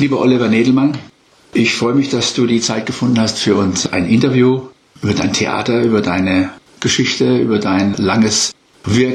Lieber Oliver Nedelmann, ich freue mich, dass du die Zeit gefunden hast für uns ein Interview über dein Theater, über deine Geschichte, über dein langes Wirken